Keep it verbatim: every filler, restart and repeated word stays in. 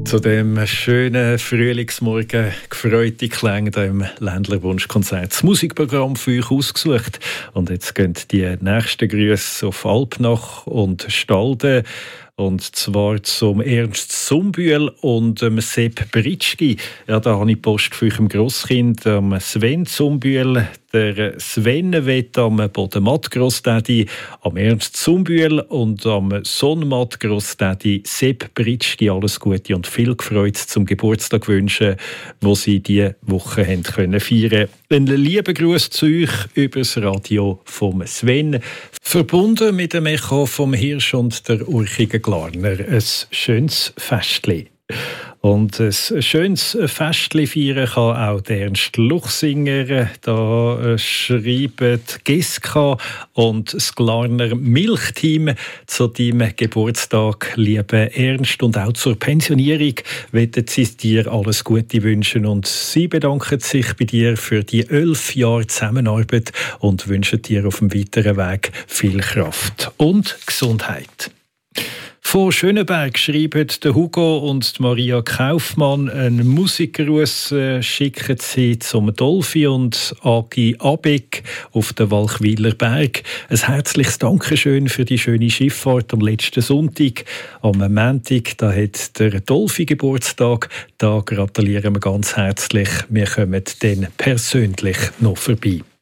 Zu dem schönen Frühlingsmorgen gefreute Klänge hier im Ländlerwunschkonzert. Das Musikprogramm für euch ausgesucht. Und jetzt gehen die nächsten Grüße auf Alpnach und Stalden. Und zwar zum Ernst Zumbühl und dem Sepp Britschgi. Ja, da habe ich Post für euch im Grosskind, am Sven Zumbühl. Der Sven wett am Bodenmatt Grossdaddy, am Ernst Zumbühl und am Sonnmatt Grossdaddy Sepp Britschgi alles Gute und viel Freude zum Geburtstag wünschen, wo sie diese Woche haben können feiern. Einen lieben Gruß zu euch über das Radio vom Sven. Verbunden mit dem Echo vom Hirsch und der urchigen Glarner. Ein schönes Festli. Und ein schönes Festli feiern kann auch der Ernst Luchsinger. Da schreiben Geska und das Glarner Milchteam zu deinem Geburtstag, lieber Ernst. Und auch zur Pensionierung wollen sie dir alles Gute wünschen. Und sie bedanken sich bei dir für die elf Jahre Zusammenarbeit und wünschen dir auf dem weiteren Weg viel Kraft und Gesundheit. Von Schöneberg schreiben der Hugo und die Maria Kaufmann einen Musikgruß, äh, schicken sie zum Dolphy und Agi Abeck auf den Walchwiler Berg. Ein herzliches Dankeschön für die schöne Schifffahrt am letzten Sonntag. Am Montag, da hat der Dolphy Geburtstag. Da gratulieren wir ganz herzlich. Wir kommen dann persönlich noch vorbei.